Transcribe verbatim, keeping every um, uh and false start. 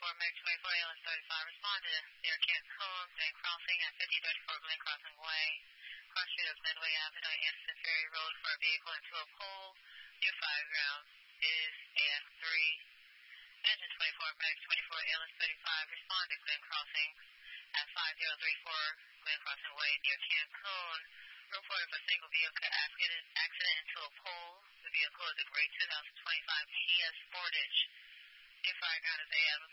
twenty-four, Meg twenty-four, A L S thirty-five, respond to near Cancun, Glen Crossing at fifty thirty-four Glen Crossing Way, cross street of Medway Avenue, Anderson Ferry Road for a vehicle into a pole. Your fire ground is A F three. Engine twenty-four, Meg twenty-four, A L S thirty-five, respond to Glen Crossing at five zero three four Glen Crossing Way near Cancun. Report of a single vehicle accident, accident into a pole. The vehicle is a gray two thousand twenty-five Kia Sportage. Your fire ground is A F